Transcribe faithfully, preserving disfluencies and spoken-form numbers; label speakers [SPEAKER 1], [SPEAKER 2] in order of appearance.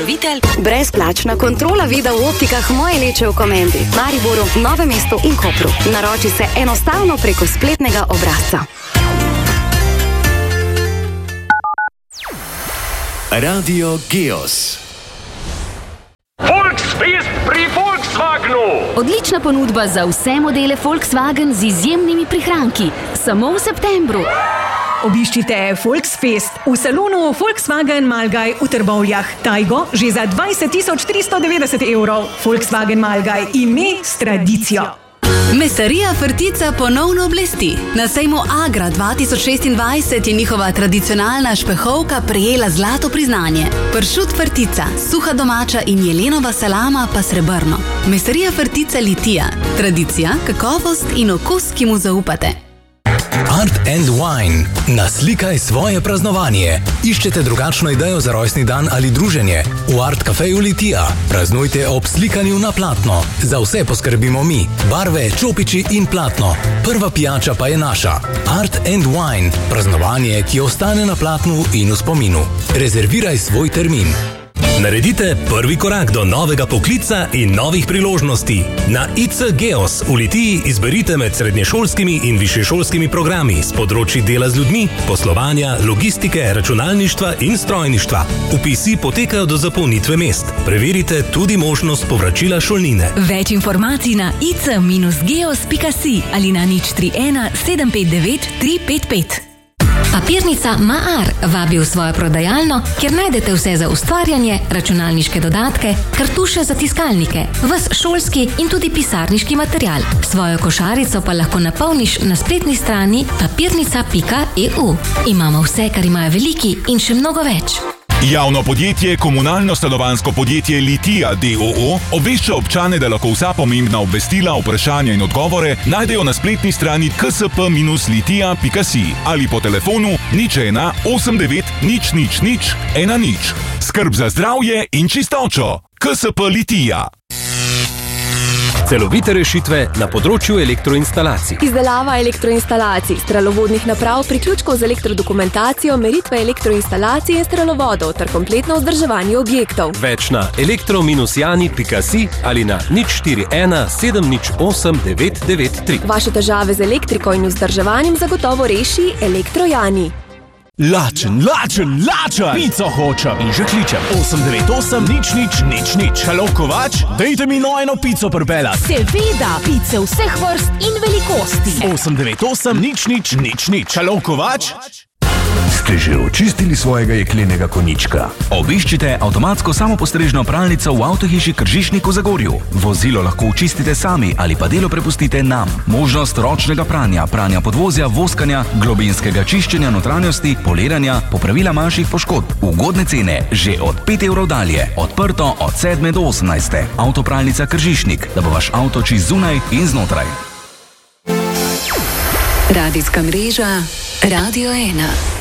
[SPEAKER 1] pokrovitelj
[SPEAKER 2] brezplačna kontrola vida v optikah Moje leče v Komendi, Mariboru, Novem mestu in Kopru. Naroči se enostavno preko spletnega obrazca.
[SPEAKER 3] Radio Geos.
[SPEAKER 4] Volksfest pri Volkswagenu!
[SPEAKER 5] Odlična ponudba za vse modele Volkswagen z izjemnimi prihranki. Samo v septembru.
[SPEAKER 6] Obiščite Volksfest v salonu Volkswagen Malgaj v Trbovljah. Tajgo že za dvajset tisoč tristo devetdeset evrov. Volkswagen Malgaj, ime s tradicijo.
[SPEAKER 1] Mesarija Frtica ponovno blesti. Na sejmu Agra dva tisoč šestindvajset je njihova tradicionalna špehovka prejela zlato priznanje. Pršut Frtica, suha domača in jelenova salama pa srebrno. Mesarija Frtica Litija. Tradicija, kakovost in okus, ki mu zaupate.
[SPEAKER 7] Art and Wine. Naslikaj svoje praznovanje. Iščete drugačno idejo za rojstni dan ali druženje? V Art Cafeju Litija. Praznujte ob slikanju na platno. Za vse poskrbimo mi. Barve, čopiči in platno. Prva pijača pa je naša. Art and Wine. Praznovanje, ki ostane na platnu in v spominu. Rezerviraj svoj termin.
[SPEAKER 8] Naredite prvi korak do novega poklica in novih priložnosti. Na I C Geos v Litiji izberite med srednješolskimi in višješolskimi programi s področji dela z ljudmi, poslovanja, logistike, računalništva in strojništva. Vpisi potekajo do zapolnitve mest. Preverite tudi možnost povračila šolnine.
[SPEAKER 5] Več informacij na i c geos pika si ali na nič tri ena sedem pet devet tri pet pet. Papirnica Maar vabi v svojo prodajalno, kjer najdete vse za ustvarjanje, računalniške dodatke, kartuše za tiskalnike, ves šolski in tudi pisarniški material. Svojo košarico pa lahko napolniš na spletni strani papirnica pika e u. Imamo vse, kar imajo veliki in še mnogo več.
[SPEAKER 9] Javno podjetje Komunalno stanovanjsko podjetje Litija d o o obvešča občane, da lahko vsa pomembna obvestila, vprašanja in odgovore najdejo na spletni strani k s p litija pika si ali po telefonu nič ena osem devet nič nič nič ena nič. Skrb za zdravje in čistočo. K s p Litija.
[SPEAKER 8] Celovite rešitve na področju elektroinstalacij.
[SPEAKER 10] Izdelava elektroinstalacij, strelovodnih naprav, priključkov z elektrodokumentacijo, meritve elektroinstalacije in strelovodov ter kompletno vzdrževanje objektov.
[SPEAKER 8] Več na elektro jani pika si ali na nič štiri ena sedem nič osem devet devet tri.
[SPEAKER 10] Vaše težave z elektriko in vzdrževanjem zagotovo reši Elektrojani.
[SPEAKER 11] Lačen, lačen, lačen! Pico hočem in že kličem. osem devet osem nič nič nič nič. Halo, Kovač, dejte mi no eno pico pripeljat.
[SPEAKER 12] Seveda, pice vseh vrst in velikosti.
[SPEAKER 11] osem devet osem nič nič nič nič. Halo, Kovač.
[SPEAKER 13] Ste že očistili svojega jeklenega konjička? Obiščite avtomatsko samopostrežno pralnico v avtohiši Kržišnik v Zagorju. Vozilo lahko očistite sami ali pa delo prepustite nam. Možnost ročnega pranja, pranja podvozja, voskanja, globinskega čiščenja notranjosti, poliranja, popravila manjših poškodb. Ugodne cene že od pet evrov dalje. Odprto od sedme do osemnajste. Avtopralnica Kržišnik, da bo vaš avto čist zunaj in znotraj.
[SPEAKER 1] Radijska mreža Radio ena.